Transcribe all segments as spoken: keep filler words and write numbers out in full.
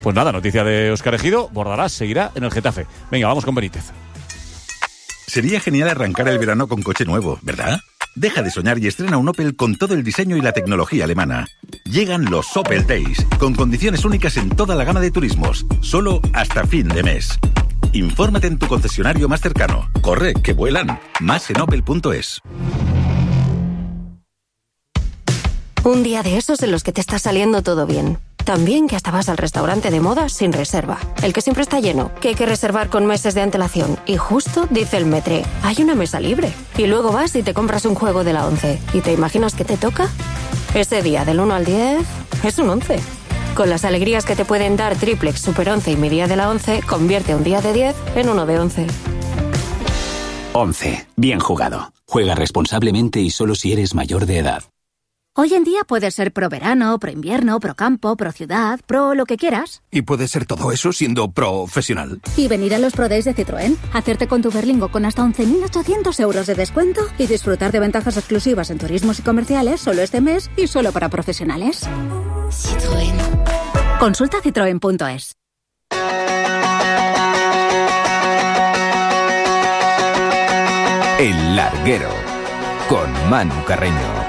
Pues nada, noticia de Óscar Ejido, Bordalás seguirá en el Getafe. Venga, vamos con Benítez. Sería genial arrancar el verano con coche nuevo, ¿verdad? Deja de soñar y estrena un Opel con todo el diseño y la tecnología alemana. Llegan los Opel Days, con condiciones únicas en toda la gama de turismos, solo hasta fin de mes. Infórmate en tu concesionario más cercano. Corre, que vuelan. Más en opel punto es. Un día de esos en los que te está saliendo todo bien. También que hasta vas al restaurante de moda sin reserva. El que siempre está lleno, que hay que reservar con meses de antelación. Y justo dice el metre, hay una mesa libre. Y luego vas y te compras un juego de la once. ¿Y te imaginas que te toca? Ese día del uno al diez es un once. Con las alegrías que te pueden dar Triplex, Super once y mi día de la once, convierte un día de diez en uno de once. once. Bien jugado. Juega responsablemente y solo si eres mayor de edad. Hoy en día puedes ser pro verano, pro invierno, pro campo, pro ciudad, pro lo que quieras. Y puedes ser todo eso siendo profesional. Y venir a los Pro Days de Citroën, hacerte con tu Berlingo con hasta once mil ochocientos euros de descuento y disfrutar de ventajas exclusivas en turismos y comerciales solo este mes y solo para profesionales. Citroën. Consulta citroen punto es. El Larguero, con Manu Carreño.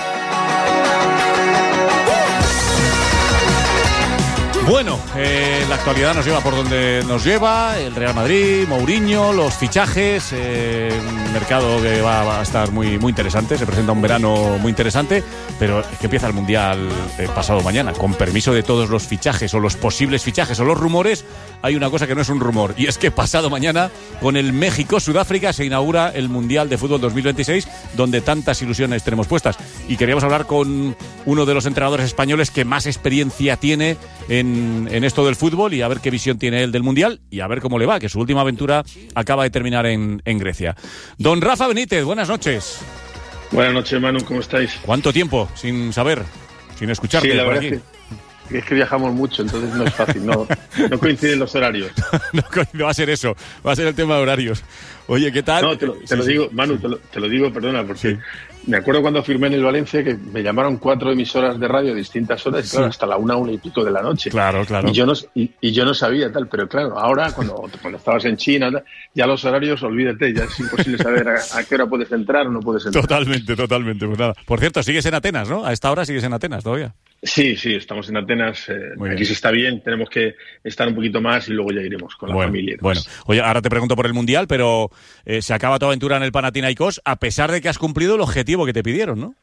Bueno, eh, la actualidad nos lleva por donde nos lleva, el Real Madrid, Mourinho, los fichajes, eh, un mercado que va, va a estar muy, muy interesante, se presenta un verano muy interesante, pero es que empieza el Mundial eh, pasado mañana, con permiso de todos los fichajes o los posibles fichajes o los rumores, hay una cosa que no es un rumor, y es que pasado mañana, con el México-Sudáfrica, se inaugura el Mundial de Fútbol dos mil veintiséis, donde tantas ilusiones tenemos puestas, y queríamos hablar con uno de los entrenadores españoles que más experiencia tiene en en esto del fútbol y a ver qué visión tiene él del Mundial y a ver cómo le va, que su última aventura acaba de terminar en, en Grecia. Don Rafa Benítez, buenas noches. Buenas noches, Manu, ¿cómo estáis? ¿Cuánto tiempo sin saber, sin escucharte? Sí, la por verdad aquí? Es, que, es que viajamos mucho, entonces no es fácil, no, no coinciden los horarios. no, no va a ser eso, va a ser el tema de horarios. Oye, ¿qué tal? No, te lo, te sí, lo sí. digo, Manu, te lo, te lo digo, perdona, porque Sí. me acuerdo cuando firmé en el Valencia que me llamaron cuatro emisoras de radio a distintas horas, y claro, Sí. hasta la una, una y pico de la noche. Claro, claro. Y yo no, y, y yo no sabía tal, pero claro, ahora cuando, cuando estabas en China, tal, ya los horarios, olvídate, ya es imposible saber a, a qué hora puedes entrar o no puedes entrar. Totalmente, totalmente. Pues nada. Por cierto, sigues en Atenas, ¿no? A esta hora sigues en Atenas todavía. Sí, sí, estamos en Atenas, eh, Muy aquí bien. se está bien, tenemos que estar un poquito más y luego ya iremos con la Bueno, familia. y bueno. demás. Oye, ahora te pregunto por el Mundial, pero eh, se acaba tu aventura en el Panathinaikos a pesar de que has cumplido el objetivo que te pidieron, ¿no?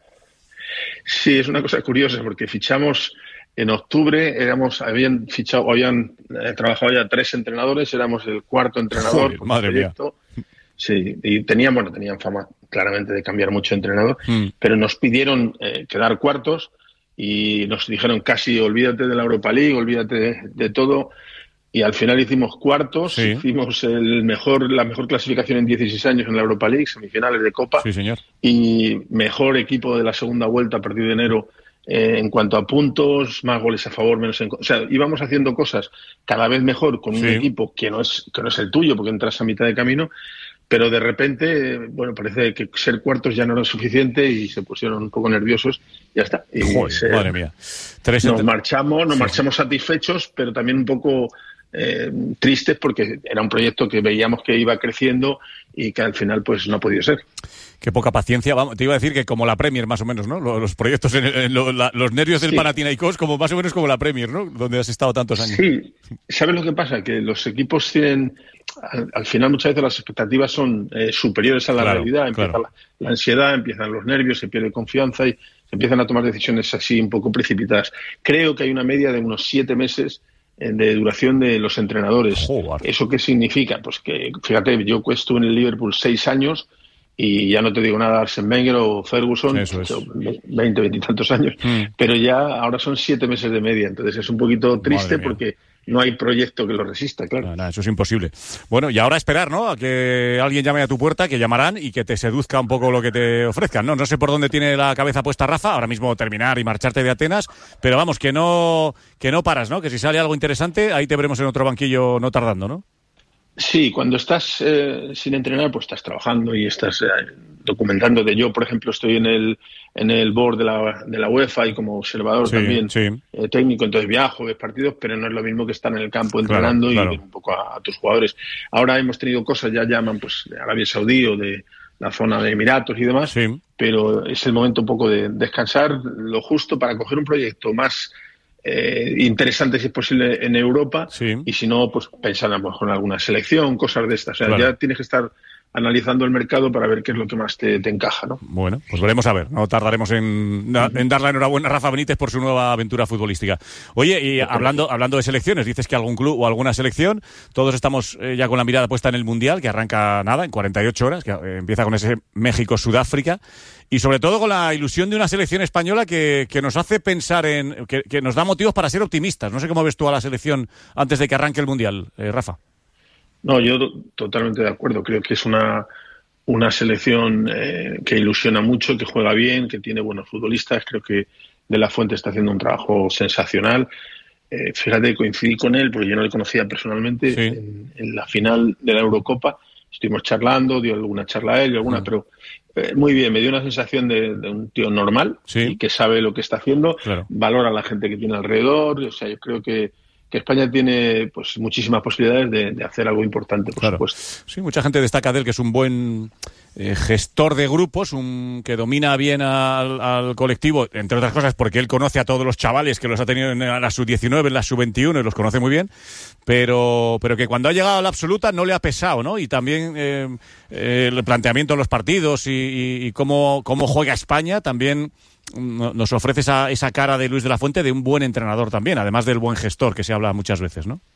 Sí, es una cosa curiosa porque fichamos en octubre, éramos, habían fichado, habían eh, trabajado ya tres entrenadores, éramos el cuarto entrenador. Joder, con madre el proyecto. Sí, y tenían, bueno, tenían fama claramente de cambiar mucho de entrenador, Mm. pero nos pidieron eh, quedar cuartos y nos dijeron casi olvídate de la Europa League, olvídate de, de todo. Y al final hicimos cuartos, Sí. hicimos el mejor, la mejor clasificación en dieciséis años en la Europa League, semifinales de Copa. Sí, señor. Y mejor equipo de la segunda vuelta a partir de enero eh, en cuanto a puntos, más goles a favor, menos en... O sea, íbamos haciendo cosas cada vez mejor con un Sí. equipo que no es que no es el tuyo porque entras a mitad de camino, pero de repente, eh, bueno, parece que ser cuartos ya no era suficiente y se pusieron un poco nerviosos y ya está. Y Joder, se- madre mía. Tres nos entre- marchamos, nos Sí, marchamos satisfechos, pero también un poco eh, tristes porque era un proyecto que veíamos que iba creciendo y que al final pues no ha podido ser. Qué poca paciencia. Vamos, te iba a decir que como la Premier, más o menos, ¿no? Los, los proyectos, en, en lo- la- los nervios del Sí. Panathinaikos, como más o menos como la Premier, ¿no? Donde has estado tantos años. Sí, ¿sabes lo que pasa? Que los equipos tienen, al, al final muchas veces las expectativas son eh, superiores a la Claro, realidad, empieza claro. la, la ansiedad, empiezan los nervios, se pierde confianza y se empiezan a tomar decisiones así un poco precipitadas. Creo que hay una media de unos siete meses eh, de duración de los entrenadores. Joder. ¿Eso qué significa? Pues que, fíjate, yo estuve en el Liverpool seis años y ya no te digo nada, Arsene Wenger o Ferguson, Eso es. veinte, veintitantos años, Mm. pero ya ahora son siete meses de media, entonces es un poquito triste Madre mía. porque no hay proyecto que lo resista, claro. No, nada, eso es imposible. Bueno, y ahora esperar, ¿no? A que alguien llame a tu puerta, que llamarán y que te seduzca un poco lo que te ofrezcan, ¿no? No sé por dónde tiene la cabeza puesta Rafa, ahora mismo terminar y marcharte de Atenas, pero vamos, que no, que no paras, ¿no? Que si sale algo interesante, ahí te veremos en otro banquillo no tardando, ¿no? Sí, cuando estás eh, sin entrenar, pues estás trabajando y estás eh, documentándote. Yo, por ejemplo, estoy en el en el board de la, de la UEFA y como observador sí, también sí. Eh, técnico, entonces viajo, ves partidos, pero no es lo mismo que estar en el campo entrenando claro, claro. y ver un poco a, a tus jugadores. Ahora hemos tenido cosas, ya llaman pues de Arabia Saudí o de la zona de Emiratos y demás, sí. pero es el momento un poco de descansar lo justo para coger un proyecto más Eh, interesante si es posible en Europa, sí. y si no, pues pensar a lo mejor en alguna selección, cosas de estas. O sea, claro. ya tienes que estar analizando el mercado para ver qué es lo que más te, te encaja, ¿no? Bueno, pues veremos a ver. No tardaremos en, en dar la enhorabuena a Rafa Benítez por su nueva aventura futbolística. Oye, y hablando, hablando de selecciones, dices que algún club o alguna selección, todos estamos eh, ya con la mirada puesta en el Mundial, que arranca nada, en cuarenta y ocho horas, que eh, empieza con ese México-Sudáfrica, y sobre todo con la ilusión de una selección española que, que nos hace pensar en... Que, que nos da motivos para ser optimistas. No sé cómo ves tú a la selección antes de que arranque el Mundial, eh, Rafa. No, yo totalmente de acuerdo. Creo que es una, una selección eh, que ilusiona mucho, que juega bien, que tiene buenos futbolistas. Creo que De La Fuente está haciendo un trabajo sensacional. Eh, fíjate, coincidí con él, porque yo no le conocía personalmente, sí. en, en la final de la Eurocopa. Estuvimos charlando, dio alguna charla a él y alguna, mm. pero eh, muy bien. Me dio una sensación de, de un tío normal, sí. y que sabe lo que está haciendo, claro. valora a la gente que tiene alrededor. O sea, yo creo que que España tiene pues muchísimas posibilidades de, de hacer algo importante, por claro. supuesto. Sí, mucha gente destaca de él que es un buen eh, gestor de grupos, un que domina bien al, al colectivo, entre otras cosas porque él conoce a todos los chavales que los ha tenido en la sub diecinueve, en la sub veintiuno, y los conoce muy bien, pero pero que cuando ha llegado a la absoluta no le ha pesado, ¿no? Y también eh, eh, el planteamiento de los partidos y, y, y cómo, cómo juega España también nos ofrece esa, esa cara de Luis de la Fuente de un buen entrenador también, además del buen gestor que se habla muchas veces, ¿no?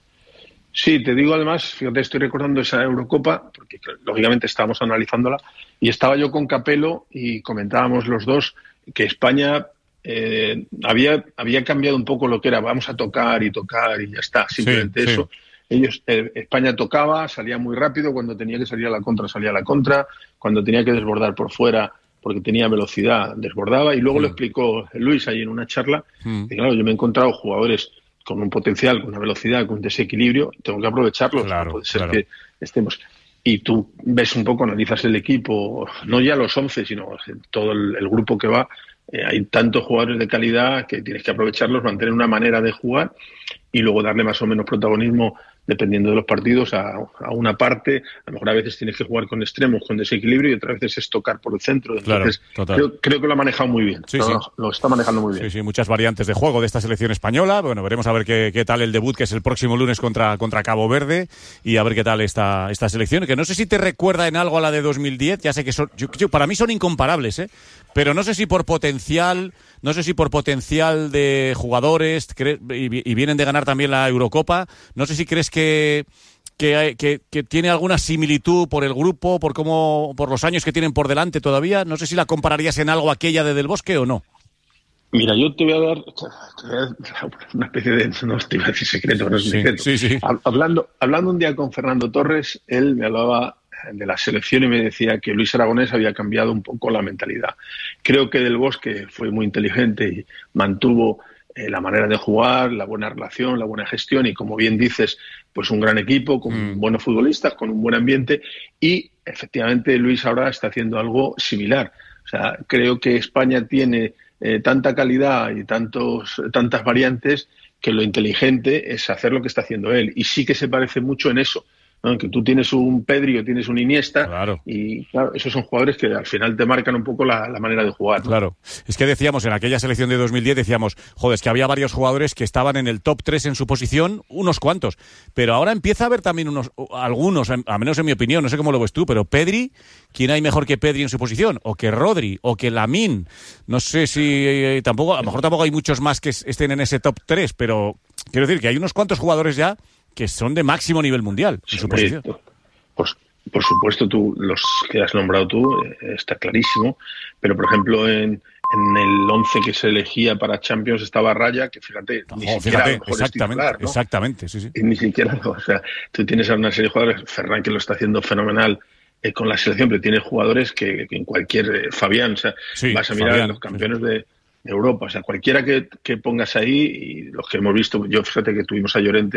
Sí, te digo además, fíjate, estoy recordando esa Eurocopa, porque lógicamente estábamos analizándola, y estaba yo con Capello y comentábamos los dos que España eh, había, había cambiado un poco lo que era, vamos a tocar y tocar y ya está, simplemente sí, eso. Sí. Ellos, eh, España tocaba, salía muy rápido, cuando tenía que salir a la contra, salía a la contra, cuando tenía que desbordar por fuera, porque tenía velocidad, desbordaba, y luego mm. lo explicó Luis ahí en una charla, mm. y claro, yo me he encontrado jugadores con un potencial, con una velocidad, con un desequilibrio, tengo que aprovecharlos, claro, no puede ser claro. que estemos... Y tú ves un poco, analizas el equipo, no ya los once, sino todo el, el grupo que va, eh, hay tantos jugadores de calidad que tienes que aprovecharlos, mantener una manera de jugar y luego darle más o menos protagonismo dependiendo de los partidos a, a una parte. A lo mejor a veces tienes que jugar con extremos, con desequilibrio, y otras veces es tocar por el centro. Entonces, claro, creo, creo que lo ha manejado muy bien. Sí, lo, sí. lo está manejando muy bien. Sí, sí, muchas variantes de juego de esta selección española. Bueno, veremos a ver qué, qué tal el debut, que es el próximo lunes contra, contra Cabo Verde, y a ver qué tal esta, esta selección, que no sé si te recuerda en algo a la de dos mil diez. Ya sé que son, yo, yo, para mí son incomparables, ¿eh? Pero no sé si por potencial, no sé si por potencial de jugadores, y, y vienen de ganar también la Eurocopa, no sé si crees que Que, que, que tiene alguna similitud por el grupo, por cómo, por los años que tienen por delante todavía. No sé si la compararías en algo aquella de Del Bosque o no. Mira, yo te voy a dar, te voy a dar una especie de, no te iba a decir secreto, no es sí, secreto. Sí, sí. Hablando, hablando un día con Fernando Torres, él me hablaba de la selección y me decía que Luis Aragonés había cambiado un poco la mentalidad. Creo que Del Bosque fue muy inteligente y mantuvo eh, la manera de jugar, la buena relación, la buena gestión y, como bien dices, pues un gran equipo, con mm. buenos futbolistas, con un buen ambiente, y efectivamente Luis ahora está haciendo algo similar. O sea, creo que España tiene eh, tanta calidad y tantos, tantas variantes que lo inteligente es hacer lo que está haciendo él. Y sí que se parece mucho en eso, ¿no? Que tú tienes un Pedri o tienes un Iniesta, claro. y claro, esos son jugadores que al final te marcan un poco la, la manera de jugar, ¿no? Claro, es que decíamos en aquella selección de dos mil diez, decíamos, joder, es que había varios jugadores que estaban en el top tres en su posición, unos cuantos, pero ahora empieza a haber también unos, algunos, a menos en mi opinión, no sé cómo lo ves tú, pero Pedri, ¿quién hay mejor que Pedri en su posición? O que Rodri, o que Lamine, no sé si eh, tampoco, a lo mejor tampoco hay muchos más que estén en ese top tres, pero quiero decir que hay unos cuantos jugadores ya que son de máximo nivel mundial en su posición. Pues, por supuesto, tú los que has nombrado tú, eh, está clarísimo, pero por ejemplo en, en el once que se elegía para Champions estaba Raya, que fíjate, oh, ni fíjate, siquiera a lo mejor exactamente, es titular, ¿no? Exactamente, sí, sí. Y ni siquiera, o sea, tú tienes a una serie de jugadores, Ferran que lo está haciendo fenomenal eh, con la selección, pero tiene jugadores que, que en cualquier, eh, Fabián, o sea, sí, vas a mirar Fabián, a los campeones de, de Europa, o sea, cualquiera que, que pongas ahí, y los que hemos visto, yo fíjate que tuvimos a Llorente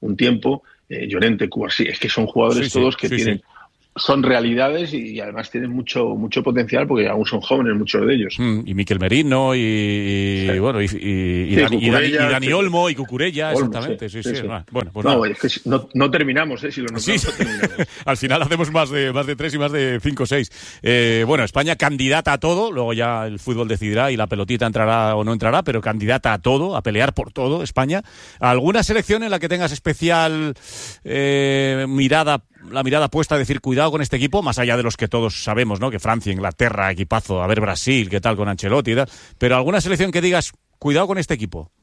un tiempo, eh, Llorente, Cubarsí, es que son jugadores sí, todos sí, que sí, tienen... Sí. Son realidades y además tienen mucho mucho potencial porque aún son jóvenes muchos de ellos. Mm, y Miquel Merino y, y sí. bueno y, y, y, sí, Dani, y, Dani, y Dani sí. Olmo y Cucurella, Olmo, exactamente. Sí, sí, sí, sí. Sí. Bueno, pues no, nada. es que no, no terminamos, ¿eh? Si lo notamos, sí, no terminamos. Al final hacemos más de más de tres y más de cinco o seis. Eh, bueno, España candidata a todo, luego ya el fútbol decidirá y la pelotita entrará o no entrará, pero candidata a todo, a pelear por todo, España. ¿Alguna selección en la que tengas especial eh, mirada la mirada puesta a decir cuidado con este equipo, más allá de los que todos sabemos, ¿no? Que Francia, Inglaterra, equipazo, a ver Brasil, qué tal con Ancelotti y tal, pero alguna selección que digas cuidado con este equipo?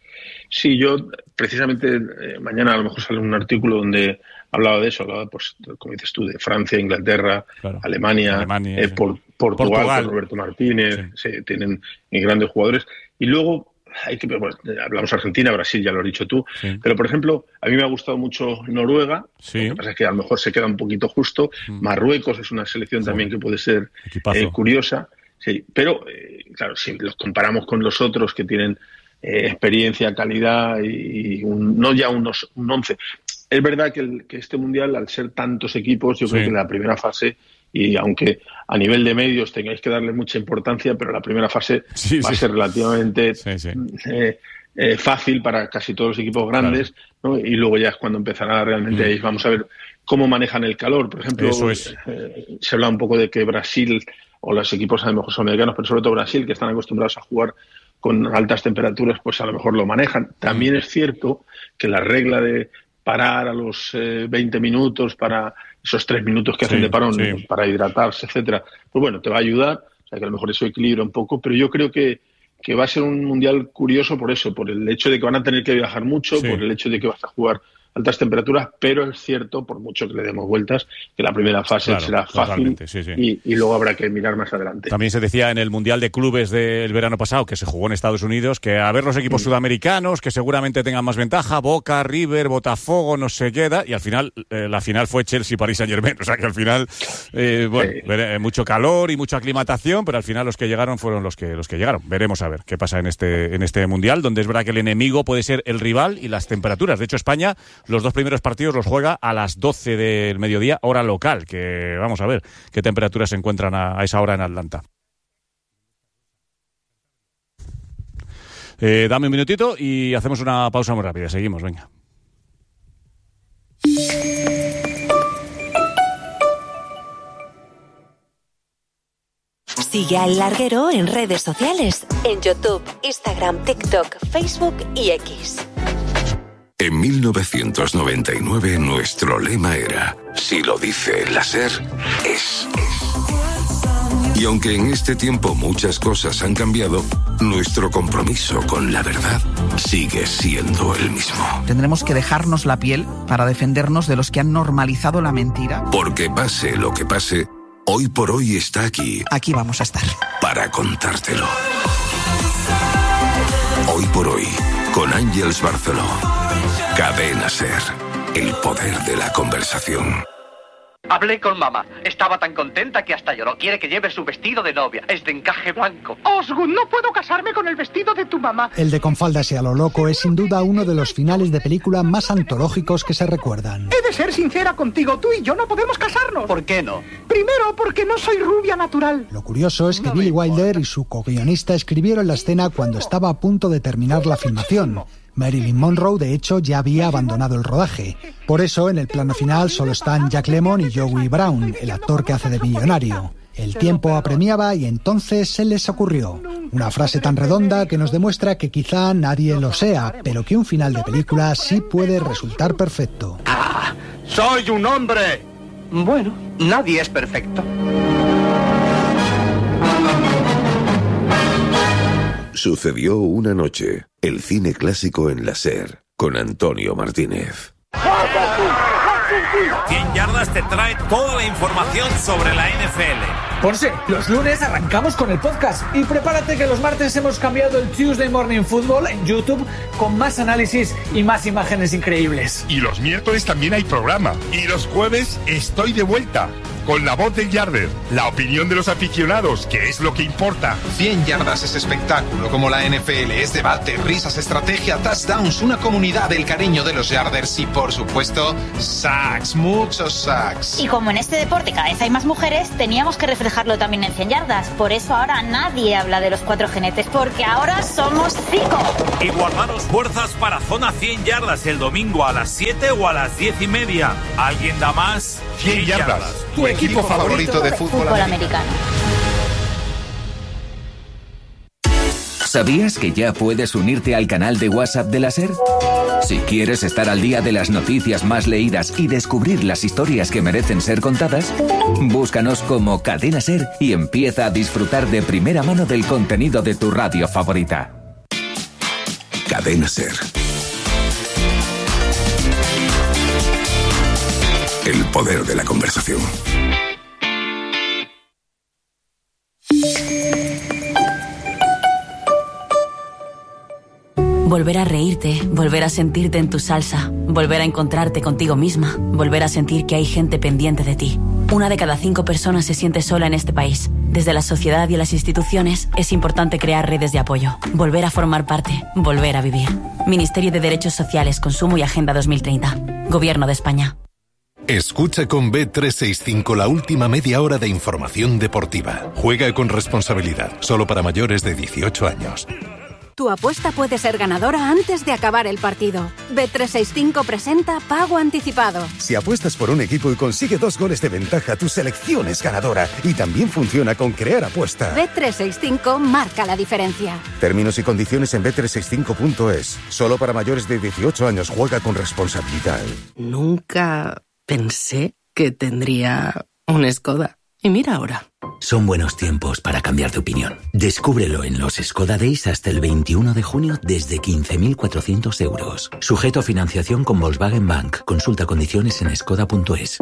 Sí, yo precisamente eh, mañana a lo mejor sale un artículo donde hablaba de eso, hablaba, pues, como dices tú, de Francia, Inglaterra, claro. Alemania, Alemania eh, por, Portugal, Portugal. Con Roberto Martínez, sí. Sí, tienen grandes jugadores. Y luego hay que, bueno, hablamos Argentina, Brasil, ya lo has dicho tú, sí. Pero por ejemplo, a mí me ha gustado mucho Noruega, sí. Lo que pasa es que a lo mejor se queda un poquito justo, mm. Marruecos es una selección sí. también que puede ser eh, curiosa, sí. Pero eh, claro, si los comparamos con los otros que tienen eh, experiencia, calidad y, y un, no ya unos, un once, es verdad que, el, que este Mundial, al ser tantos equipos, yo sí. creo que la primera fase, y aunque a nivel de medios tengáis que darle mucha importancia, pero la primera fase sí, va sí. a ser relativamente sí, sí. Eh, eh, fácil para casi todos los equipos grandes, claro. ¿no? Y luego ya es cuando empezará realmente, mm. ahí vamos a ver cómo manejan el calor. Por ejemplo, Eso es. eh, se habla un poco de que Brasil, o los equipos a lo mejor son americanos, pero sobre todo Brasil, que están acostumbrados a jugar con altas temperaturas, pues a lo mejor lo manejan. También mm. es cierto que la regla de parar a los eh, veinte minutos para esos tres minutos que hacen sí, de parón, sí. para hidratarse, etcétera, pues bueno, te va a ayudar, o sea que a lo mejor eso equilibra un poco, pero yo creo que, que va a ser un mundial curioso por eso, por el hecho de que van a tener que viajar mucho, sí. por el hecho de que vas a jugar altas temperaturas, pero es cierto, por mucho que le demos vueltas, que la primera fase claro, será fácil sí, sí. Y, y luego habrá que mirar más adelante. También se decía en el Mundial de Clubes del verano pasado, que se jugó en Estados Unidos, que a ver los equipos mm. sudamericanos, que seguramente tengan más ventaja, Boca, River, Botafogo, no sé qué, y al final, eh, la final fue Chelsea-Paris Saint-Germain, o sea que al final, eh, bueno, sí. ver, mucho calor y mucha aclimatación, pero al final los que llegaron fueron los que los que llegaron. Veremos a ver qué pasa en este, en este Mundial, donde es verdad que el enemigo puede ser el rival y las temperaturas. De hecho, España, los dos primeros partidos los juega a las doce del mediodía, hora local, que vamos a ver qué temperaturas se encuentran a, a esa hora en Atlanta. Eh, dame un minutito y hacemos una pausa muy rápida. Seguimos, venga. Sigue a El Larguero en redes sociales, en YouTube, Instagram, TikTok, Facebook y X. En mil novecientos noventa y nueve nuestro lema era: si lo dice la SER, es. Y aunque en este tiempo muchas cosas han cambiado, nuestro compromiso con la verdad sigue siendo el mismo. Tendremos que dejarnos la piel para defendernos de los que han normalizado la mentira. Porque pase lo que pase, Hoy por Hoy está aquí. Aquí vamos a estar. Para contártelo. Hoy por Hoy, con Ángeles Barceló. Cadena SER, el poder de la conversación. Hablé con mamá. Estaba tan contenta que hasta lloró. Quiere que lleve su vestido de novia. Es de encaje blanco. Osgood, no puedo casarme con el vestido de tu mamá. El de Con faldas y a lo loco es sin duda uno de los finales de película más antológicos que se recuerdan. He de ser sincera contigo. Tú y yo no podemos casarnos. ¿Por qué no? Primero, porque no soy rubia natural. Lo curioso es que no Billy Wilder y su co-guionista escribieron la escena cuando estaba a punto de terminar la filmación. Marilyn Monroe, de hecho, ya había abandonado el rodaje. Por eso, en el plano final solo están Jack Lemmon y Joey Brown, el actor que hace de millonario. El tiempo apremiaba y entonces se les ocurrió una frase tan redonda que nos demuestra que quizá nadie lo sea, pero que un final de película sí puede resultar perfecto. ¡Ah! ¡Soy un hombre! Bueno, nadie es perfecto. Sucedió una noche. El cine clásico en la SER, con Antonio Martínez. cien yardas te trae toda la información sobre la N F L. Ponce, los lunes arrancamos con el podcast y prepárate que los martes hemos cambiado el Tuesday Morning Football en YouTube con más análisis y más imágenes increíbles. Y los miércoles también hay programa. Y los jueves estoy de vuelta con La Voz del Yarder, la opinión de los aficionados, que es lo que importa. cien yardas es espectáculo como la N F L, es debate, risas, estrategia, touchdowns, una comunidad del cariño de los Yarders y, por supuesto, sacks, muchos sacks. Y como en este deporte cada vez hay más mujeres, teníamos que reflejarlo también en cien yardas. Por eso ahora nadie habla de los cuatro jinetes, porque ahora somos cinco. Y guardaros fuerzas para Zona cien yardas el domingo a las siete o a las diez y media. ¿Alguien da más? cien yardas. Tu equipo favorito de fútbol, fútbol americano. ¿Sabías que ya puedes unirte al canal de WhatsApp de la SER? Si quieres estar al día de las noticias más leídas y descubrir las historias que merecen ser contadas, búscanos como Cadena SER y empieza a disfrutar de primera mano del contenido de tu radio favorita. Cadena SER. El poder de la conversación. Volver a reírte, volver a sentirte en tu salsa, volver a encontrarte contigo misma, volver a sentir que hay gente pendiente de ti. Una de cada cinco personas se siente sola en este país. Desde la sociedad y las instituciones es importante crear redes de apoyo, volver a formar parte, volver a vivir. Ministerio de Derechos Sociales, Consumo y Agenda dos mil treinta. Gobierno de España. Escucha con B trescientos sesenta y cinco la última media hora de información deportiva. Juega con responsabilidad, solo para mayores de dieciocho años. Tu apuesta puede ser ganadora antes de acabar el partido. B trescientos sesenta y cinco presenta Pago Anticipado. Si apuestas por un equipo y consigue dos goles de ventaja, tu selección es ganadora. Y también funciona con Crear Apuesta. B trescientos sesenta y cinco marca la diferencia. Términos y condiciones en B trescientos sesenta y cinco punto es. Solo para mayores de dieciocho años. Juega con responsabilidad. Nunca pensé que tendría un Skoda. Y mira ahora. Son buenos tiempos para cambiar de opinión. Descúbrelo en los Skoda Days hasta el veintiuno de junio desde quince mil cuatrocientos euros. Sujeto a financiación con Volkswagen Bank. Consulta condiciones en skoda punto es.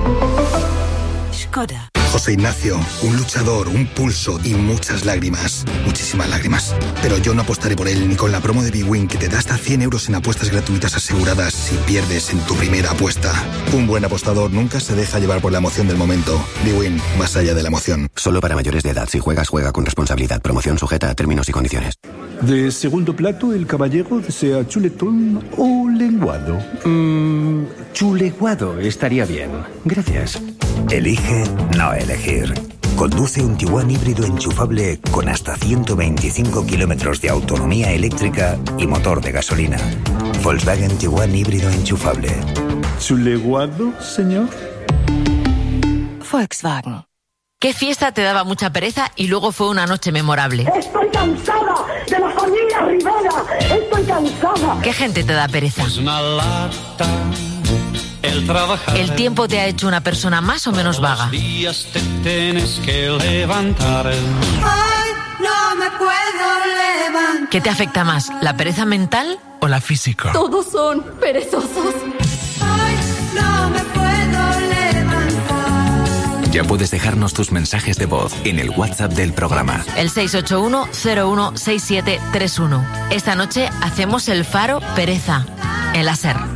Skoda. José Ignacio, un luchador, un pulso y muchas lágrimas. Muchísimas lágrimas. Pero yo no apostaré por él ni con la promo de bwin que te da hasta cien euros en apuestas gratuitas aseguradas si pierdes en tu primera apuesta. Un buen apostador nunca se deja llevar por la emoción del momento. bwin, más allá de la emoción. Solo para mayores de edad. Si juegas, juega con responsabilidad. Promoción sujeta a términos y condiciones. De segundo plato, el caballero desea chuletón o lenguado. Mmm, chuleguado estaría bien. Gracias. Elige no elegir. Conduce un Tiguan híbrido enchufable con hasta ciento veinticinco kilómetros de autonomía eléctrica y motor de gasolina. Volkswagen Tiguan híbrido enchufable. ¿Chuleguado, señor? Volkswagen. ¿Qué fiesta te daba mucha pereza y luego fue una noche memorable? ¡Estoy cansada de la familia Rivera! ¡Estoy cansada! ¿Qué gente te da pereza? Pues una lata, el trabajar. ¿El tiempo te ha hecho una persona más o menos vaga? Todos los días te tienes que levantar. Ay, no me puedo levantar. ¿Qué te afecta más, la pereza mental o la física? Todos son perezosos. Ay, no me puedo levantar. Ya puedes dejarnos tus mensajes de voz en el WhatsApp del programa. El seis ocho uno cero uno seis siete tres uno. Esta noche hacemos el Faro Pereza en la SER.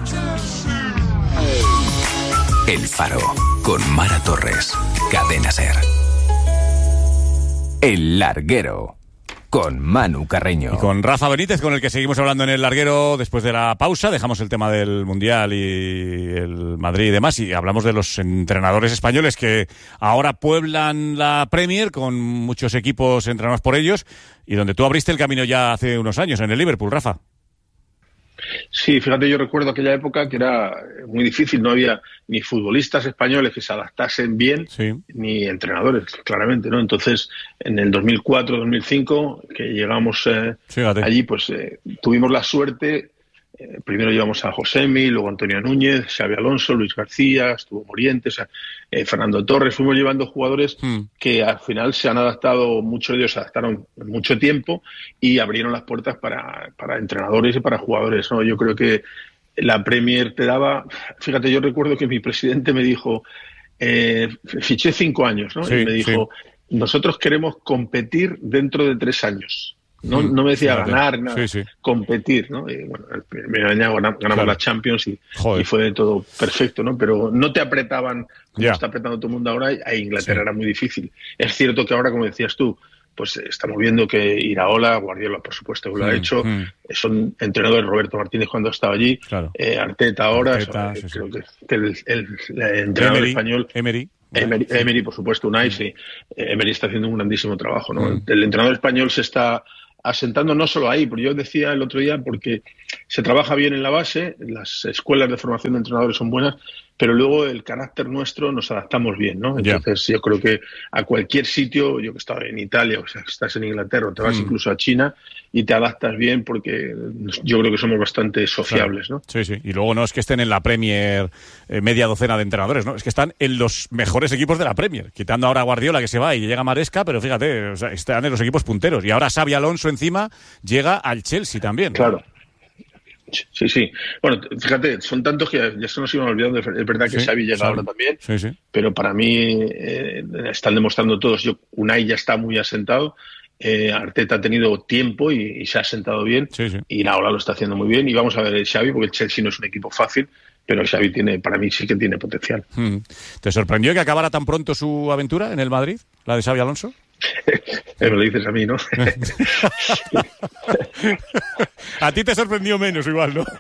El Faro con Mara Torres. Cadena SER. El Larguero con Manu Carreño. Y con Rafa Benítez, con el que seguimos hablando en El Larguero después de la pausa. Dejamos el tema del Mundial y el Madrid y demás, y hablamos de los entrenadores españoles que ahora pueblan la Premier con muchos equipos entrenados por ellos, y donde tú abriste el camino ya hace unos años en el Liverpool, Rafa. Sí, fíjate, yo recuerdo aquella época que era muy difícil, no había ni futbolistas españoles que se adaptasen bien, sí, ni entrenadores, claramente, ¿no? Entonces, en el dos mil cuatro, dos mil cinco, que llegamos eh, allí, pues eh, tuvimos la suerte, eh, primero llevamos a Josemi, luego Antonio Núñez, Xabi Alonso, Luis García, estuvo Morientes, eh, Fernando Torres, fuimos llevando jugadores hmm. que al final se han adaptado, muchos de ellos se adaptaron mucho tiempo y abrieron las puertas para, para entrenadores y para jugadores, ¿no? Yo creo que la Premier te daba, fíjate, yo recuerdo que mi presidente me dijo, eh, fiché cinco años, ¿no? Sí, y me dijo, sí. nosotros queremos competir dentro de tres años. No, no me decía Fíjate. ganar, nada, Sí, sí. competir, ¿no? Y bueno, el primer año ganamos, ganamos Claro. la Champions y, Joder. y fue todo perfecto, ¿no? Pero no te apretaban como Ya. está apretando todo el mundo ahora, y a Inglaterra Sí. era muy difícil. Es cierto que ahora, como decías tú, pues estamos viendo que Iraola, Guardiola, por supuesto, lo ha Mm, hecho, mm. son entrenadores, Roberto Martínez cuando estaba allí, Claro. eh, Arteta ahora, Arteta, o sea, sí, creo sí. que, que el, el- el entrenador Emery, español... Emery. Emery, Sí. Emery, por supuesto, Unai, sí. Emery está haciendo un grandísimo trabajo, ¿no? Mm. El entrenador español se está asentando no solo ahí, pero yo decía el otro día porque se trabaja bien en la base, las escuelas de formación de entrenadores son buenas, pero luego el carácter nuestro nos adaptamos bien, ¿no? Ya. Entonces yo creo que a cualquier sitio, yo que estaba en Italia, o sea, que estás en Inglaterra, o te vas Mm. incluso a China y te adaptas bien porque yo creo que somos bastante sociables, ¿no? Sí, sí. Y luego no es que estén en la Premier eh, media docena de entrenadores, ¿no? Es que están en los mejores equipos de la Premier. Quitando ahora a Guardiola, que se va y llega Maresca, pero fíjate, o sea, están en los equipos punteros. Y ahora Xabi Alonso encima llega al Chelsea también. Claro. Sí, sí. Bueno, fíjate, son tantos que ya se nos iban olvidando. Es verdad que Sí, Xavi llega Xavi. ahora también, Sí, sí. pero para mí eh, están demostrando todos. Yo, Unai ya está muy asentado, eh, Arteta ha tenido tiempo y, y se ha asentado bien, Sí, sí. y ahora lo está haciendo muy bien. Y vamos a ver el Xavi, porque el Chelsea no es un equipo fácil, pero el Xavi tiene, para mí sí que tiene potencial. Mm. ¿Te sorprendió que acabara tan pronto su aventura en el Madrid, la de Xabi Alonso? Me lo dices a mí, ¿no? A ti te sorprendió menos igual, ¿no?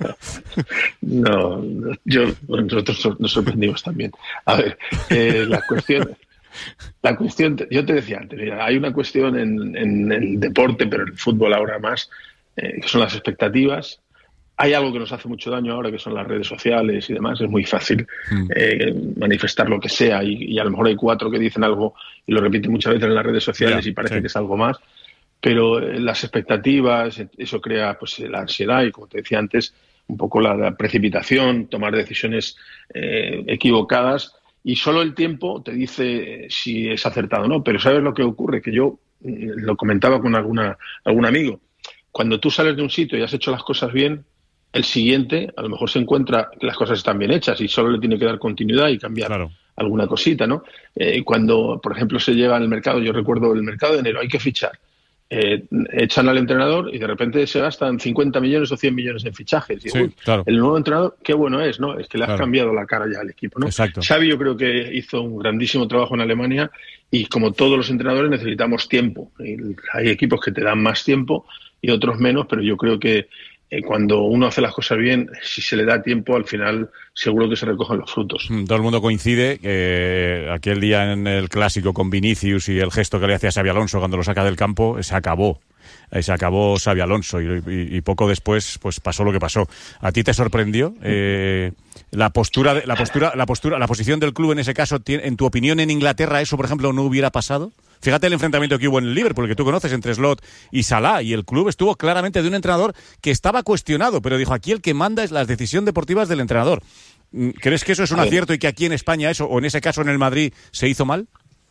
No, yo, bueno, nosotros nos sorprendimos también. A ver, eh, la cuestión, la cuestión, yo te decía antes, mira, hay una cuestión en, en el deporte, pero en el fútbol ahora más, eh, que son las expectativas. Hay algo que nos hace mucho daño ahora, que son las redes sociales y demás. Es muy fácil Mm. eh, manifestar lo que sea y, y a lo mejor hay cuatro que dicen algo y lo repiten muchas veces en las redes sociales Ya, y parece sí. que es algo más. Pero eh, las expectativas, eso crea pues la ansiedad y, como te decía antes, un poco la, la precipitación, tomar decisiones eh, equivocadas, y solo el tiempo te dice eh, si es acertado o no. Pero ¿sabes lo que ocurre? Que yo mm, lo comentaba con alguna, algún amigo. Cuando tú sales de un sitio y has hecho las cosas bien, el siguiente a lo mejor se encuentra que las cosas están bien hechas y solo le tiene que dar continuidad y cambiar Claro. alguna cosita, ¿no? Eh, cuando, por ejemplo, se llega al mercado, yo recuerdo el mercado de enero, hay que fichar. Eh, echan al entrenador y de repente se gastan cincuenta millones o cien millones en fichajes. Y, Sí, uy, claro. el nuevo entrenador, qué bueno es, ¿no? Es que le has Claro. cambiado la cara ya al equipo, ¿no? Exacto. Xavi yo creo que hizo un grandísimo trabajo en Alemania y, como todos los entrenadores, necesitamos tiempo. Y hay equipos que te dan más tiempo y otros menos, pero yo creo que eh, cuando uno hace las cosas bien, si se le da tiempo, al final seguro que se recogen los frutos. Mm, Todo el mundo coincide que aquel día en el Clásico con Vinicius y el gesto que le hacía Xabi Alonso cuando lo saca del campo, se acabó. Eh, Se acabó Xabi Alonso y, y- y poco después pues pasó lo que pasó. ¿A ti te sorprendió eh, la postura, de- la postura, la postura, la posición del club en ese caso? ¿Tiene- En tu opinión, en Inglaterra eso, por ejemplo, no hubiera pasado? Fíjate el enfrentamiento que hubo en el Liverpool, que tú conoces, entre Slot y Salah, y el club estuvo claramente de un entrenador que estaba cuestionado, pero dijo, aquí el que manda es la decisión deportivas del entrenador. Mm, ¿Crees que eso es un A ver. acierto y que aquí en España eso, o en ese caso en el Madrid, se hizo mal?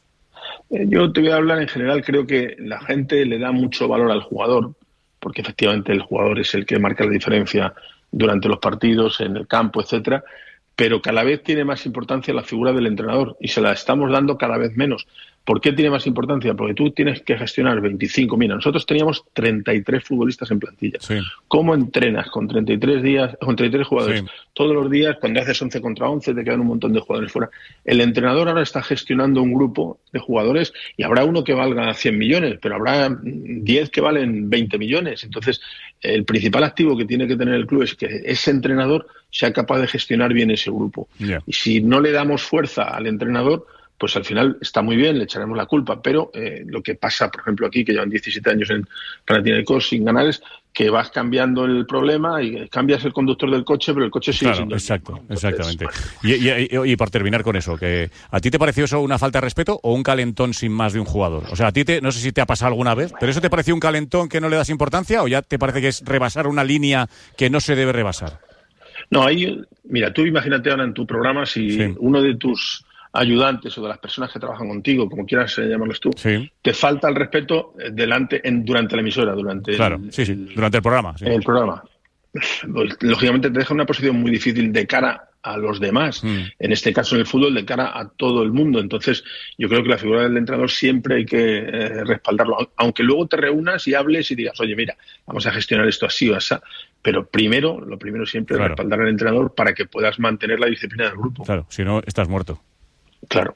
Eh, Yo te voy a hablar en general, creo que la gente le da mucho valor al jugador, porque efectivamente el jugador es el que marca la diferencia durante los partidos, en el campo, etcétera, pero cada vez tiene más importancia la figura del entrenador y se la estamos dando cada vez menos. ¿Por qué tiene más importancia? Porque tú tienes que gestionar veinticinco. Mira, nosotros teníamos treinta y tres futbolistas en plantilla. Sí. ¿Cómo entrenas con treinta y tres días, con treinta y tres jugadores? Sí. Todos los días, cuando haces once contra once, te quedan un montón de jugadores fuera. El entrenador ahora está gestionando un grupo de jugadores y habrá uno que valga cien millones, pero habrá diez que valen veinte millones. Entonces, el principal activo que tiene que tener el club es que ese entrenador sea capaz de gestionar bien ese grupo. Ya. Y si no le damos fuerza al entrenador, pues al final está muy bien, le echaremos la culpa, pero eh, lo que pasa, por ejemplo, aquí, que llevan diecisiete años en Panathinaikos sin ganar, es que vas cambiando el problema y cambias el conductor del coche, pero el coche sigue Claro, siendo el exacto, mismo. Entonces, exactamente. bueno. Y, y- y- y por terminar con eso, que ¿a ti te pareció eso una falta de respeto o un calentón sin más de un jugador? O sea, a ti te, no sé si te ha pasado alguna vez, pero ¿eso te pareció un calentón que no le das importancia o ya te parece que es rebasar una línea que no se debe rebasar? No, ahí, mira, tú imagínate ahora en tu programa si Sí. uno de tus ayudantes o de las personas que trabajan contigo, como quieras eh, llamarlos tú, Sí, te falta el respeto eh, delante en, durante la emisora, durante el- claro, sí, sí, durante el programa. Sí. el programa. Pues, lógicamente te deja una posición muy difícil de cara a los demás. Mm. En este caso, en el fútbol, de cara a todo el mundo. Entonces, yo creo que la figura del entrenador siempre hay que eh, respaldarlo. Aunque luego te reúnas y hables y digas, oye, mira, vamos a gestionar esto así o así. Pero primero, lo primero siempre claro. es respaldar al entrenador para que puedas mantener la disciplina del grupo. Claro, si no, estás muerto. Claro.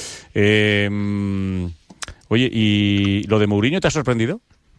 Eh, oye, ¿y lo de Mourinho te ha sorprendido?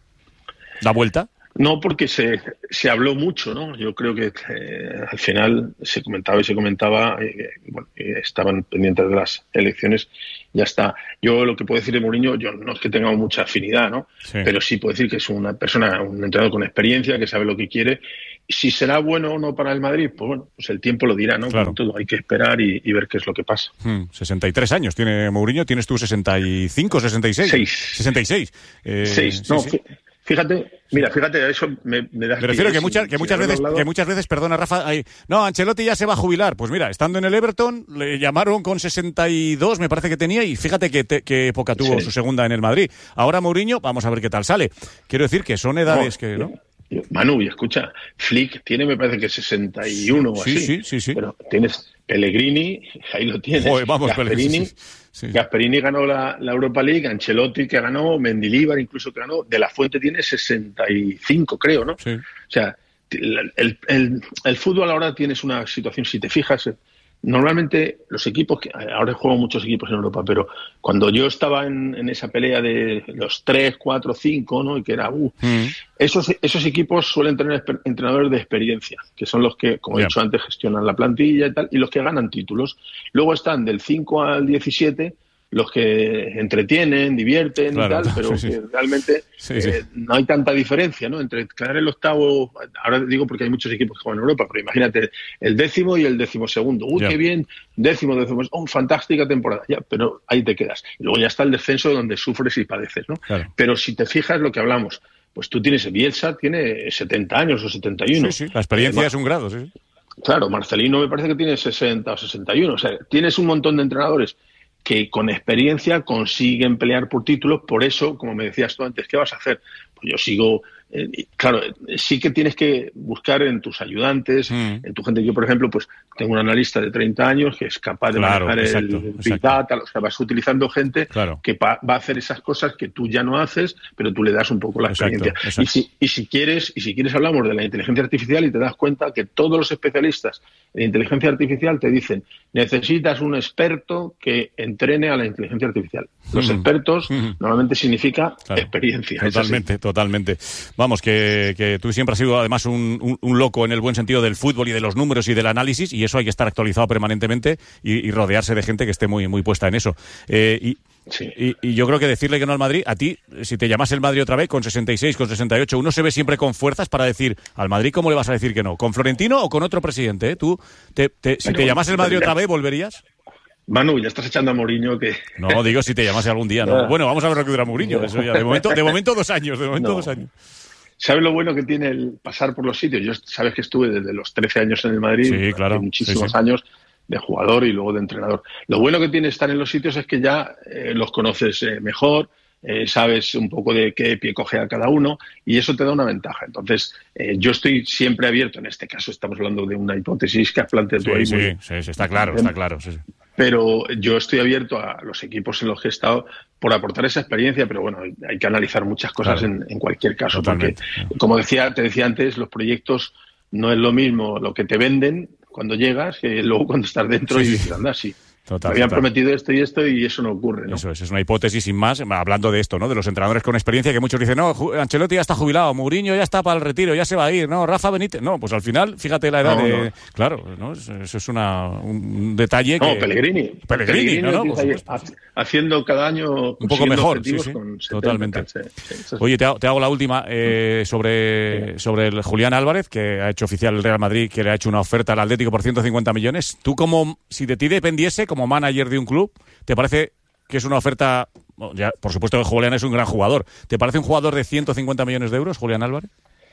¿Da vuelta? No, porque se, se habló mucho, ¿no? Yo creo que eh, al final se comentaba y se comentaba, eh, bueno, eh, estaban pendientes de las elecciones, ya está. Yo lo que puedo decir de Mourinho, yo no es que tenga mucha afinidad, ¿no? Sí. Pero sí puedo decir que es una persona, un entrenador con experiencia, que sabe lo que quiere. Si será bueno o no para el Madrid, pues bueno, pues el tiempo lo dirá, ¿no? Claro. Como todo, hay que esperar y, y ver qué es lo que pasa. Hmm, sesenta y tres años tiene Mourinho, ¿tienes tú sesenta y cinco, sesenta y seis? Seis. sesenta y seis. Eh, Seis, sí, no, sí. Fíjate, mira, fíjate, a eso me, me da... Me refiero que, muchas, que, muchas veces, que muchas veces, perdona Rafa, hay, no, Ancelotti ya se va a jubilar. Pues mira, estando en el Everton, le llamaron con sesenta y dos, me parece que tenía, y fíjate qué qué época tuvo sí. su segunda en el Madrid. Ahora Mourinho, vamos a ver qué tal sale. Quiero decir que son edades no, que, ¿no? Manu, y escucha, Flick tiene, me parece que sesenta y uno o sí, así. Sí, sí, sí. Pero tienes Pellegrini, ahí lo tienes. Joder, vamos, Gasperini, sí, sí. Gasperini ganó la, la Europa League, Ancelotti que ganó, Mendilibar incluso que ganó, De La Fuente tiene sesenta y cinco, creo, ¿no? Sí. O sea, el, el, el, el fútbol ahora tienes una situación, si te fijas, normalmente los equipos, que ahora juegan muchos equipos en Europa, pero cuando yo estaba en, en esa pelea de los tres, cuatro, cinco, ¿no? Y que era, uh, mm. esos, esos equipos suelen tener entrenadores de experiencia, que son los que, como yeah. he dicho antes, gestionan la plantilla y tal, y los que ganan títulos. Luego están del cinco al diecisiete los que entretienen, divierten claro, y tal, pero sí, sí. que realmente sí, sí. Eh, no hay tanta diferencia, ¿no? Entre quedar el octavo, ahora digo porque hay muchos equipos que juegan en Europa, pero imagínate el décimo y el décimo segundo. ¡Uy, yeah. qué bien! Décimo, décimo, ¡oh, fantástica temporada! Ya, pero ahí te quedas. Y luego ya está el descenso donde sufres y padeces, ¿no? Claro. Pero si te fijas lo que hablamos, pues tú tienes, Bielsa tiene setenta años o setenta y uno. Sí, sí, la experiencia eh, es un grado, sí. Claro, Marcelino me parece que tiene sesenta o sesenta y uno. O sea, tienes un montón de entrenadores que con experiencia consiguen pelear por títulos. Por eso, como me decías tú antes, ¿qué vas a hacer? Pues yo sigo... Eh, claro, sí que tienes que buscar en tus ayudantes, mm. en tu gente. Yo, por ejemplo, pues tengo un analista de treinta años que es capaz de claro, manejar exacto, el Big Data, o sea, vas utilizando gente claro. que pa, va a hacer esas cosas que tú ya no haces, pero tú le das un poco la exacto, experiencia. Exacto. Y, si, y si quieres, y si quieres hablamos de la inteligencia artificial y te das cuenta que todos los especialistas en inteligencia artificial te dicen, necesitas un experto que entrene a la inteligencia artificial. Los mm. expertos mm. normalmente significa claro. experiencia. Totalmente, totalmente. Vamos, que, que tú siempre has sido además un, un, un loco en el buen sentido del fútbol y de los números y del análisis, y eso hay que estar actualizado permanentemente y, y rodearse de gente que esté muy, muy puesta en eso. Eh, y, sí. y, y yo creo que decirle que no al Madrid, a ti, si te llamas el Madrid otra vez, con sesenta y seis, con sesenta y ocho, uno se ve siempre con fuerzas para decir, al Madrid, ¿cómo le vas a decir que no? ¿Con Florentino o con otro presidente? ¿Eh? ¿Tú, te, te, si te llamas el Madrid otra vez, volverías? Manu, ya estás echando a Mourinho que... No, digo si te llamase algún día, ¿no? Bueno, vamos a ver lo que dura Mourinho. Eso ya, de momento, de momento dos años, de momento no. dos años. ¿Sabes lo bueno que tiene el pasar por los sitios? Yo sabes que estuve desde los trece años en el Madrid, sí, claro, muchísimos sí, sí. años de jugador y luego de entrenador. Lo bueno que tiene estar en los sitios es que ya eh, los conoces eh, mejor, eh, sabes un poco de qué pie coge a cada uno y eso te da una ventaja. Entonces, eh, yo estoy siempre abierto. En este caso estamos hablando de una hipótesis que has planteado sí, tú ahí. Sí, muy, sí, sí, está claro, está claro. Sí, sí. Pero yo estoy abierto a los equipos en los que he estado por aportar esa experiencia, pero bueno, hay que analizar muchas cosas claro. en, en cualquier caso. Totalmente. Porque, como decía, te decía antes, los proyectos no es lo mismo lo que te venden cuando llegas que luego cuando estás dentro sí, y dices, anda, sí. Total, me habían total. prometido esto y esto y eso no ocurre, ¿no? Eso es, es una hipótesis sin más, hablando de esto, ¿no? De los entrenadores con experiencia, que muchos dicen, no, Ancelotti ya está jubilado, Mourinho ya está para el retiro, ya se va a ir, ¿no? Rafa Benítez, no, pues al final, fíjate la edad no, de... No. Claro, ¿no? Eso es una, un detalle que... No, Pellegrini. Pellegrini, Pellegrini ¿no? ¿no? Ahí, haciendo cada año... Un poco mejor, sí, sí, totalmente. Sí, sí, Oye, te hago, te hago la última eh, sobre, sí. sobre el Julián Álvarez, que ha hecho oficial el Real Madrid, que le ha hecho una oferta al Atlético por ciento cincuenta millones. Tú, como si de ti dependiese, como manager de un club, ¿te parece que es una oferta? Bueno, ya, por supuesto que Julián es un gran jugador. ¿Te parece un jugador de ciento cincuenta millones de euros, Julián Álvarez?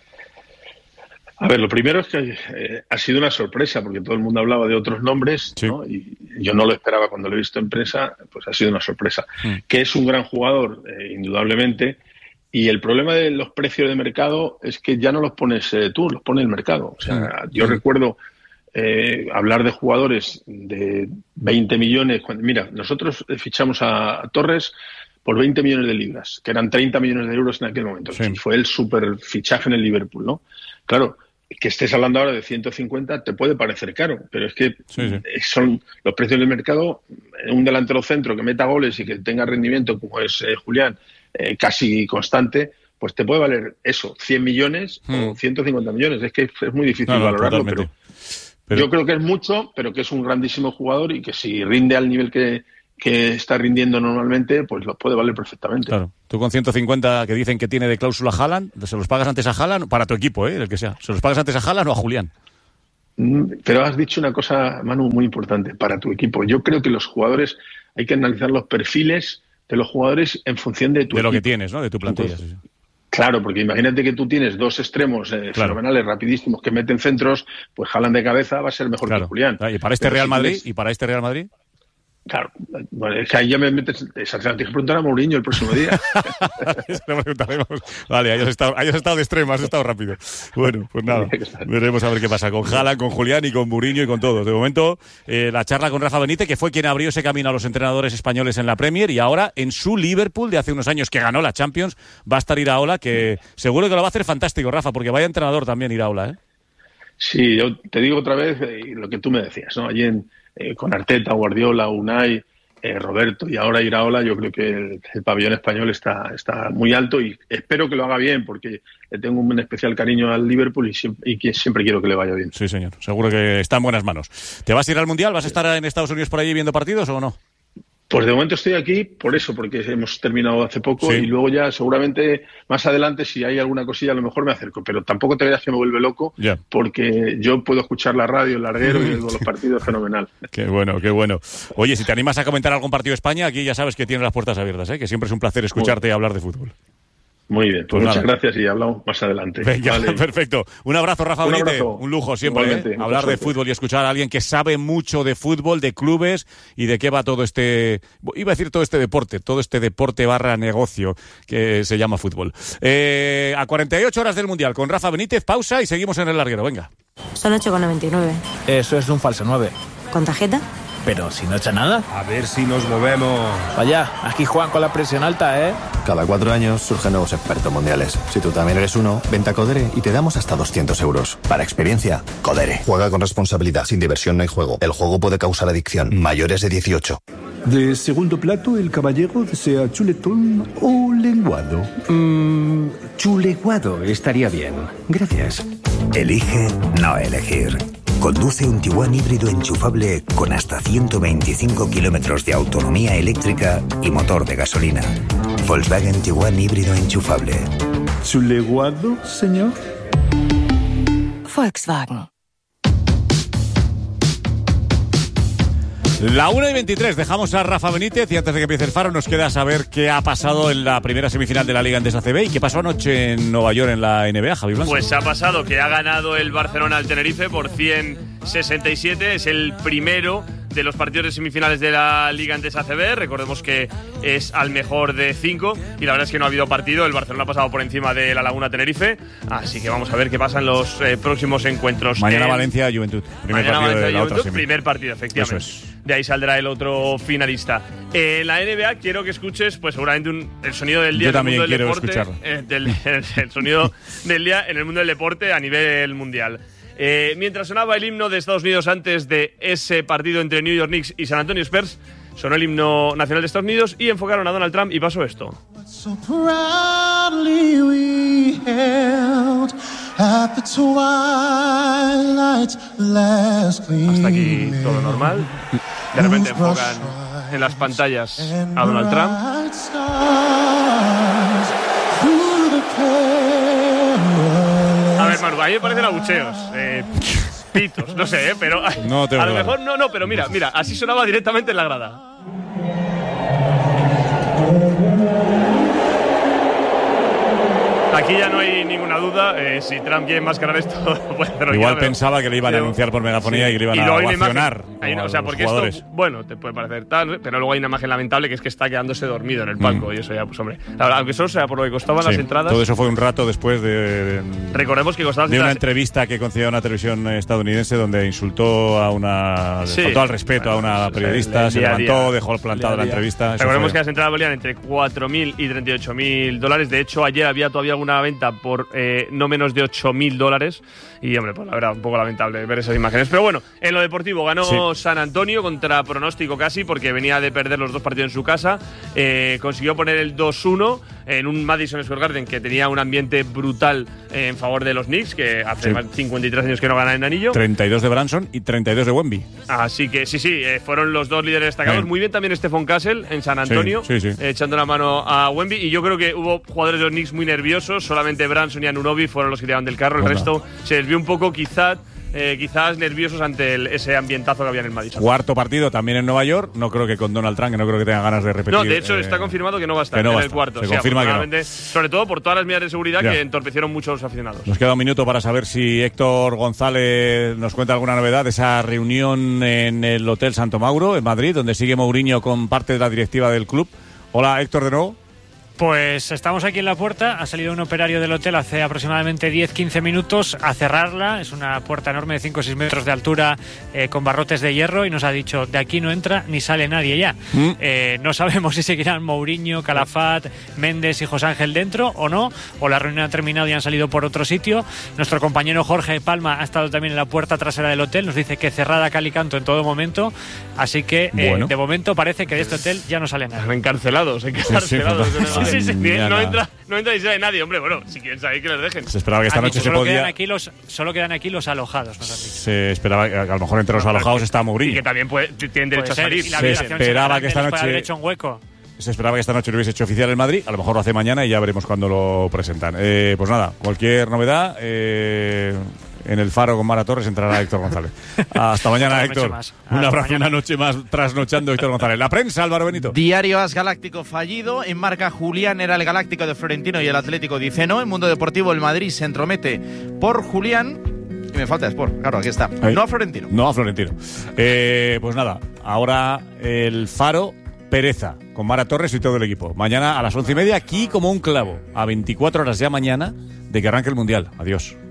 A ver, lo primero es que eh, ha sido una sorpresa, porque todo el mundo hablaba de otros nombres, sí. ¿no? Y yo no lo esperaba cuando lo he visto en prensa, pues ha sido una sorpresa. Mm. Que es un gran jugador, eh, indudablemente, y el problema de los precios de mercado es que ya no los pones eh, tú, los pone el mercado. O sea, mm. yo mm. recuerdo... eh, hablar de jugadores de veinte millones. Cuando, mira, nosotros fichamos a, a Torres por veinte millones de libras, que eran treinta millones de euros en aquel momento. Sí. Y fue el super fichaje en el Liverpool, ¿no? Claro, que estés hablando ahora de ciento cincuenta te puede parecer caro, pero es que sí, sí. son los precios del mercado. Un delantero centro que meta goles y que tenga rendimiento como es eh, Julián, eh, casi constante, pues te puede valer eso, cien millones hmm. o ciento cincuenta millones. Es que es muy difícil no, no, valorarlo, pero, pero yo creo que es mucho, pero que es un grandísimo jugador y que si rinde al nivel que que está rindiendo normalmente, pues lo puede valer perfectamente. Claro. Tú con ciento cincuenta que dicen que tiene de cláusula Haaland, ¿se los pagas antes a Haaland? Para tu equipo, ¿eh? El que sea. ¿Se los pagas antes a Haaland o a Julián? Pero has dicho una cosa, Manu, muy importante, para tu equipo. Yo creo que los jugadores, hay que analizar los perfiles de los jugadores en función de tu De equipo. lo que tienes, ¿no? De tu plantilla. Entonces, sí, sí. Claro, porque imagínate que tú tienes dos extremos eh, claro. fenomenales, rapidísimos, que meten centros, pues Haaland de cabeza va a ser mejor claro. que Julián. Y para este Pero Real si Madrid, tienes... ¿y para este Real Madrid? Claro, bueno, es que ahí ya me metes. Exactamente, tienes que preguntar a Mourinho el próximo día. Le preguntaremos. Vale, hayas estado, hayas estado de extremo, has estado rápido. Bueno, pues nada, veremos a ver qué pasa con Haaland, con Julián y con Mourinho y con todos. De momento, eh, la charla con Rafa Benítez, que fue quien abrió ese camino a los entrenadores españoles en la Premier, y ahora en su Liverpool de hace unos años que ganó la Champions, va a estar Iraola, que seguro que lo va a hacer fantástico, Rafa, porque vaya entrenador también Iraola, ¿eh? Sí, yo te digo otra vez eh, lo que tú me decías, ¿no? Allí en Eh, con Arteta, Guardiola, Unai, eh, Roberto y ahora Iraola, yo creo que el, el pabellón español está, está muy alto y espero que lo haga bien porque le tengo un especial cariño al Liverpool y siempre, y que siempre quiero que le vaya bien. Sí, señor, seguro que está en buenas manos. ¿Te vas a ir al Mundial? ¿Vas a estar en Estados Unidos por allí viendo partidos o no? Pues de momento estoy aquí por eso, porque hemos terminado hace poco sí. y luego ya seguramente más adelante si hay alguna cosilla a lo mejor me acerco, pero tampoco te veas que me vuelve loco yeah. porque yo puedo escuchar la radio, el larguero y los partidos fenomenal. Qué bueno, qué bueno. Oye, si te animas a comentar algún partido de España, aquí ya sabes que tienes las puertas abiertas, ¿eh? Que siempre es un placer escucharte y hablar de fútbol. Muy bien, pues, pues muchas nada. gracias y hablamos más adelante. Venga, vale. Perfecto. Un abrazo, Rafa Benítez. Un lujo siempre, ¿eh? Hablar de fútbol y escuchar a alguien que sabe mucho de fútbol, de clubes y de qué va todo este, iba a decir todo este deporte, todo este deporte barra negocio que se llama fútbol. Eh, a cuarenta y ocho horas del Mundial con Rafa Benítez, pausa y seguimos en el larguero. Venga. Son ocho con noventa y nueve. Eso es un falso nueve. ¿Con tarjeta? Pero si no echa nada. A ver si nos movemos. Vaya, aquí Juan con la presión alta, ¿eh? Cada cuatro años surgen nuevos expertos mundiales. Si tú también eres uno, vente a Codere y te damos hasta doscientos euros. Para experiencia, Codere. Juega con responsabilidad. Sin diversión no hay juego. El juego puede causar adicción. Mayores de dieciocho. De segundo plato, el caballero desea chuletón o lenguado. Mmm, chuleguado estaría bien. Gracias. Elige no elegir. Conduce un Tiguan híbrido enchufable con hasta ciento veinticinco kilómetros de autonomía eléctrica y motor de gasolina. Volkswagen Tiguan híbrido enchufable. ¿Chuleguado, señor? Volkswagen. La una y veintitrés, dejamos a Rafa Benítez y antes de que empiece el Faro nos queda saber qué ha pasado en la primera semifinal de la Liga Endesa A C B y qué pasó anoche en Nueva York en la N B A, Javi Blanco. Pues ha pasado que ha ganado el Barcelona al Tenerife por ciento sesenta y siete, es el primero de los partidos de semifinales de la Liga Endesa A C B, recordemos que es al mejor de cinco y la verdad es que no ha habido partido, el Barcelona ha pasado por encima de la Laguna Tenerife, así que vamos a ver qué pasa en los eh, próximos encuentros. Mañana eh, Valencia Juventud, primer mañana partido Valencia, de la Juventud, otra semi. Primer partido, efectivamente. Eso es. De ahí saldrá el otro finalista. En eh, la N B A quiero que escuches, pues seguramente un, el sonido del día Yo en el mundo del quiero deporte. Eh, del, el, el sonido del día en el mundo del deporte a nivel mundial. Eh, mientras sonaba el himno de Estados Unidos antes de ese partido entre New York Knicks y San Antonio Spurs, sonó el himno nacional de Estados Unidos y enfocaron a Donald Trump y pasó esto. So proudly we held at the twilight's last gleaming. Hasta aquí todo normal. De repente enfocan en las pantallas a Donald Trump. A ver, Manu, a mí me parecen abucheos. Eh, pitos, no sé, ¿eh? Pero no te a lo mejor no, no, pero mira, mira, así sonaba directamente en la grada. Aquí ya no hay ninguna duda. Eh, si Trump quiere enmascarar esto, puede hacerlo. Igual ya, pensaba que le iban a pero, anunciar por megafonía sí. y que le iban y a ovacionar. Hay, o sea, porque jugadores. esto, bueno, te puede parecer tal, pero luego hay una imagen lamentable que es que está quedándose dormido en el palco. Mm. Y eso ya, pues hombre, la verdad, aunque solo sea por lo que costaban sí, las entradas. Todo eso fue un rato después de. de recordemos que costaban de una entrevista que concedió a una televisión estadounidense donde insultó a una. Sí. faltó al respeto bueno, a una periodista, se levantó, dejó plantada la entrevista. Recordemos que las entradas valían entre cuatro mil y treinta y ocho mil dólares. De hecho, ayer había todavía alguna venta por eh, no menos de ocho mil dólares. Y, hombre, pues la verdad, un poco lamentable ver esas imágenes. Pero bueno, en lo deportivo ganó sí. San Antonio contra pronóstico casi, porque venía de perder los dos partidos en su casa. Eh, consiguió poner el dos uno en un Madison Square Garden que tenía un ambiente brutal eh, en favor de los Knicks, que hace sí. cincuenta y tres años que no ganan en anillo. treinta y dos de Branson y treinta y dos de Wemby. Así que sí, sí, eh, fueron los dos líderes destacados. Sí. Muy bien también Stephon Castle en San Antonio, sí, sí, sí. Eh, echando la mano a Wemby. Y yo creo que hubo jugadores de los Knicks muy nerviosos. Solamente Branson y Anunoby fueron los que tiraban del carro. El Hola. resto se desvió un poco, quizás. Eh, quizás nerviosos ante el, ese ambientazo que había en el Madison. Cuarto partido también en Nueva York. No creo que con Donald Trump, que no creo que tenga ganas de repetir. No, de hecho eh, está confirmado que no va a estar no en va el cuarto. Se o sea, confirma que no. Sobre todo por todas las medidas de seguridad ya. que entorpecieron mucho a los aficionados. Nos queda un minuto para saber si Héctor González nos cuenta alguna novedad de esa reunión en el Hotel Santo Mauro, en Madrid, donde sigue Mourinho con parte de la directiva del club. Hola, Héctor, de nuevo. Pues estamos aquí en la puerta, ha salido un operario del hotel hace aproximadamente diez a quince minutos a cerrarla, es una puerta enorme de cinco o seis metros de altura eh, con barrotes de hierro y nos ha dicho de aquí no entra ni sale nadie ya. ¿Mm? Eh, no sabemos si seguirán Mourinho, Calafat, Méndez y José Ángel dentro o no, o la reunión ha terminado y han salido por otro sitio. Nuestro compañero Jorge Palma ha estado también en la puerta trasera del hotel, nos dice que cerrada cal y canto en todo momento, así que eh, bueno. de momento parece que de este hotel ya no sale nadie. Encarcelados, encarcelados. Sí, sí, Sí, sí, sí. No, entra, no entra y sale nadie, hombre. Bueno, si quieren salir, que les dejen. Se esperaba que esta noche se solo podía. Quedan aquí los, solo quedan aquí los alojados. Nos han dicho. Se esperaba que a lo mejor entre los alojados está Mourinho. Y que también puede, tienen derecho a salir. Se esperaba que esta noche. Hecho un hueco. Se esperaba que esta noche lo hubiese hecho oficial en Madrid. A lo mejor lo hace mañana y ya veremos cuándo lo presentan. Eh, pues nada, cualquier novedad. Eh, En el Faro con Mara Torres entrará Héctor González. Hasta mañana, Héctor. Un abrazo, una noche más trasnochando Héctor González. La prensa, Álvaro Benito. Diario As Galáctico fallido. En marca Julián era el Galáctico de Florentino y el Atlético dice no. En Mundo Deportivo el Madrid se entromete por Julián. Y me falta Sport, claro, aquí está. Ahí. No a Florentino. No a Florentino. Eh, pues nada, ahora el Faro Pereza con Mara Torres y todo el equipo. Mañana a las once y media aquí como un clavo. A veinticuatro horas ya mañana de que arranque el Mundial. Adiós.